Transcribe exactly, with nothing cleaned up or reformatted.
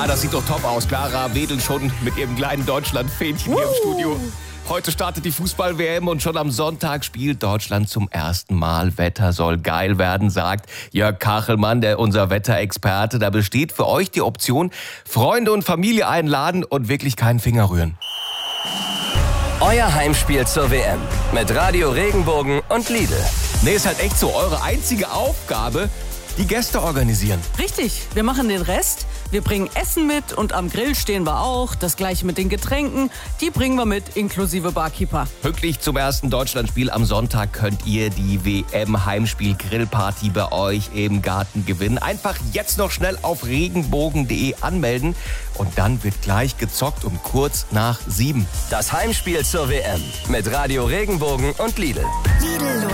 Ja, das sieht doch top aus. Clara wedelt schon mit ihrem kleinen Deutschland-Fähnchen hier im Studio. Heute startet die Fußball-W M und schon am Sonntag spielt Deutschland zum ersten Mal. Wetter soll geil werden, sagt Jörg Kachelmann, der unser Wetterexperte. Da besteht für euch die Option, Freunde und Familie einladen und wirklich keinen Finger rühren. Euer Heimspiel zur W M mit Radio Regenbogen und Lidl. Nee, ist halt echt so. Eure einzige Aufgabe, die Gäste organisieren. Richtig, wir machen den Rest. Wir bringen Essen mit und am Grill stehen wir auch. Das gleiche mit den Getränken, die bringen wir mit, inklusive Barkeeper. Pünktlich zum ersten Deutschlandspiel am Sonntag könnt ihr die W M-Heimspiel-Grillparty bei euch im Garten gewinnen. Einfach jetzt noch schnell auf regenbogen punkt de anmelden und dann wird gleich gezockt um kurz nach sieben. Das Heimspiel zur W M mit Radio Regenbogen und Lidl. Lidl